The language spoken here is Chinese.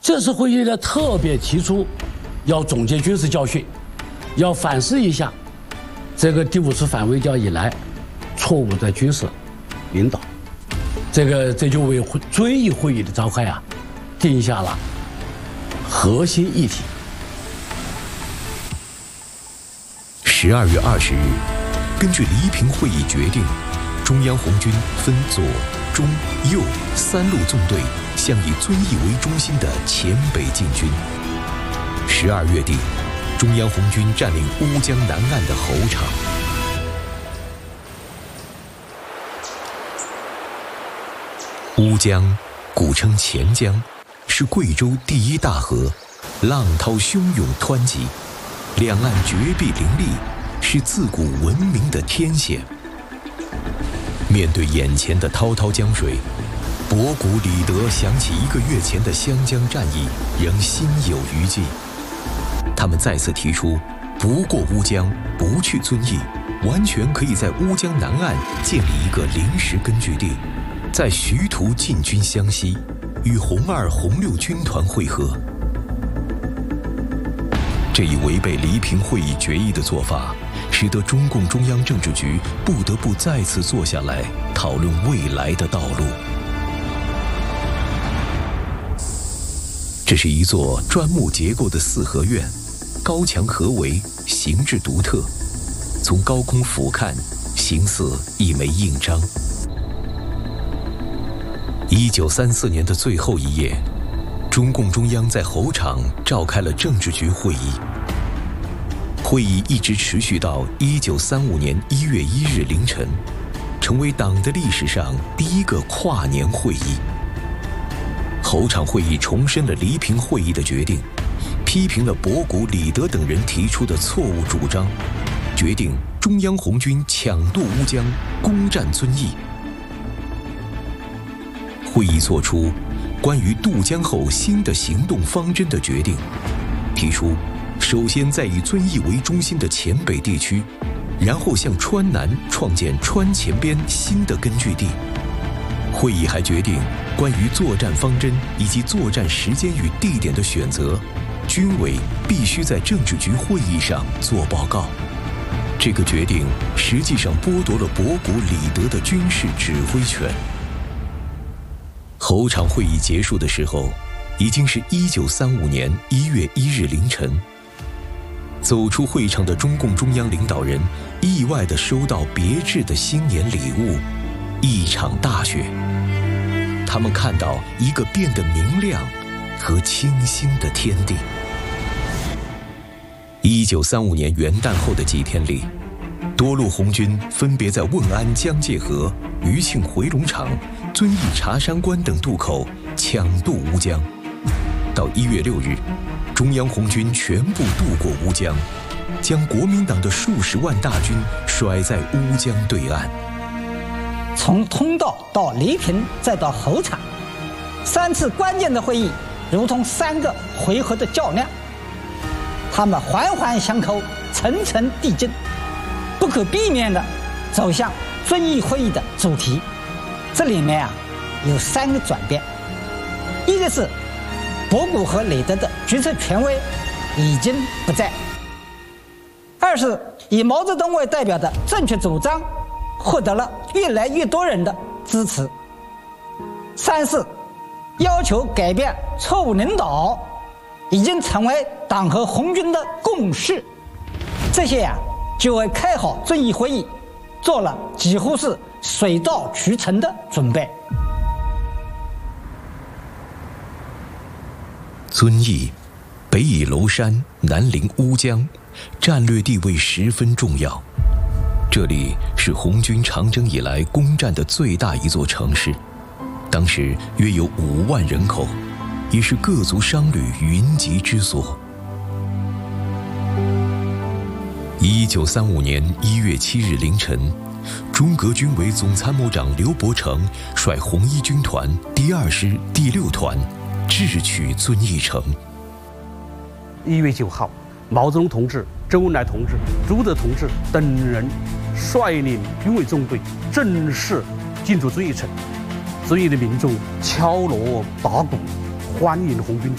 这次会议呢，特别提出要总结军事教训，要反思一下这个第5次反围剿以来错误的军事领导。这就为遵义会议的召开定下了核心议题。 12月20日，根据黎平会议决定，中央红军分左、中、右3路纵队向以遵义为中心的黔北进军。12月底，中央红军占领乌江南岸的侯场。乌江，古称钱江，是贵州第1大河，浪涛汹涌湍急，两岸绝壁林立，是自古闻名的天险。面对眼前的滔滔江水，博古李德想起1个月前的湘江战役，仍心有余悸。他们再次提出，不过乌江，不去遵义，完全可以在乌江南岸建立一个临时根据地，在徐图进军湘西，与红2、红6军团会合。这一违背黎平会议决议的做法，使得中共中央政治局不得不再次坐下来讨论未来的道路。这是一座砖木结构的4合院，高墙合围，形制独特，从高空俯瞰，形似一枚印章。1934年的最后一夜，中共中央在侯场召开了政治局会议。会议一直持续到1935年1月1日凌晨，成为党的历史上第1个跨年会议。侯场会议重申了黎平会议的决定，批评了博古、李德等人提出的错误主张，决定中央红军抢渡乌江，攻占遵义。会议作出关于渡江后新的行动方针的决定，提出首先在以遵义为中心的黔北地区，然后向川南创建川黔边新的根据地。会议还决定关于作战方针以及作战时间与地点的选择，军委必须在政治局会议上做报告。这个决定实际上剥夺了博古、李德的军事指挥权。侯场会议结束的时候，已经是1935年1月1日凌晨。走出会场的中共中央领导人意外地收到别致的新年礼物——一场大雪。他们看到一个变得明亮和清新的天地。1935年元旦后的几天里，多路红军分别在汶安江界河、余庆回龙场、遵义茶山关等渡口抢渡乌江。到1月6日，中央红军全部渡过乌江，将国民党的数十万大军甩在乌江对岸。 从通道到黎平再到侯场，3次关键的会议如同3个回合的较量，他们环环相扣，层层递进，不可避免地走向遵义会议的主题。这里面有3个转变，一个是博古和李德的决策权威已经不在；二是以毛泽东为代表的正确主张获得了越来越多人的支持；三是要求改变错误领导已经成为党和红军的共识。这些就为开好遵义会议做了几乎是水到渠成的准备。 遵义，北倚娄山，南临乌江，战略地位十分重要。这里是红军长征以来攻占的最大一座城市，当时约有5万人口，也是各族商旅云集之所。1935年1月7日凌晨，中革军委总参谋长刘伯承率红一军团第2师第6团智取遵义城。 1月9号，毛泽东同志、周恩来同志、朱德同志等人率领军委纵队正式进驻遵义城。遵义的民众敲锣打鼓欢迎红军